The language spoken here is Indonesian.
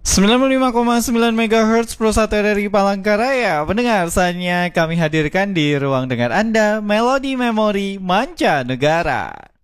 95,9 MHz Pro 1 RRI Palangkaraya. Pendengar, saatnya kami hadirkan di ruang dengar Anda Melodi Memori Mancanegara.